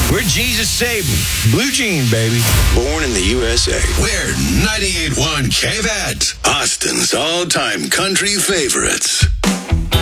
We're Jesus saved. Blue Jean, baby. Born in the USA. We're 98.1 KVET, Austin's all-time country favorites.